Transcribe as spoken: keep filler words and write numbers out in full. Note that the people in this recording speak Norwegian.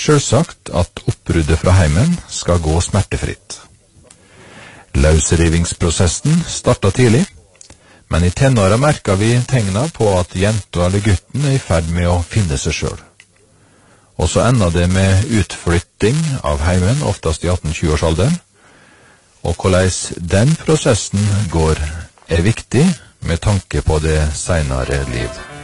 selvsagt at oppbruddet fra heimen skal gå smertefritt. Løsrivingsprosessen startet tidlig, men i tenåra merket vi tegna på at jenta eller gutten er i ferd med å finne seg selv. Og så enda det med utflytting av heimen, oftast i atten-tjue-årsalderen, og hvordan den prosessen går er viktig med tanke på det senere liv.